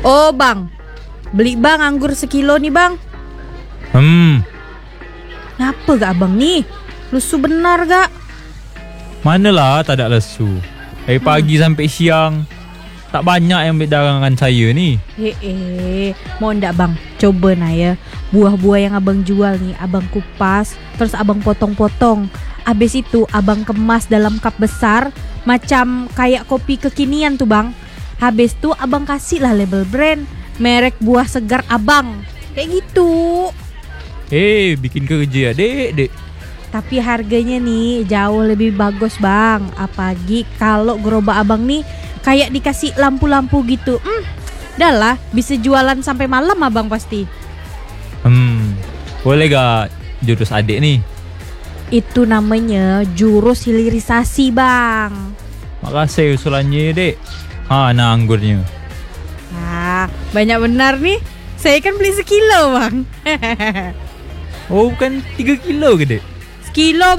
Oh bang, beli bang anggur sekilo nih bang. Ngapa gak abang nih? Lusuh benar gak? Manalah tak ada lesu. Dari pagi sampai siang, tak banyak yang ambil dagangan saya ni. Mau ndak bang? Coba nah ya, buah-buah yang abang jual nih, abang kupas, terus abang potong-potong. Abis itu abang kemas dalam cup besar, macam kayak kopi kekinian tuh bang. Habis itu abang kasih lah label brand, merek buah segar abang. Kayak gitu. Bikin kerja dek. Tapi harganya nih jauh lebih bagus bang. Apalagi kalau gerobak abang nih kayak dikasih lampu-lampu gitu. Dah lah, bisa jualan sampai malam abang pasti. Boleh gak jurus adik nih? Itu namanya jurus hilirisasi bang. Makasih usulannya dek. Nah anggurnya. Banyak benar nih. Saya kan beli sekilo bang. Oh bukan 3 kilo ke dek? Sekilo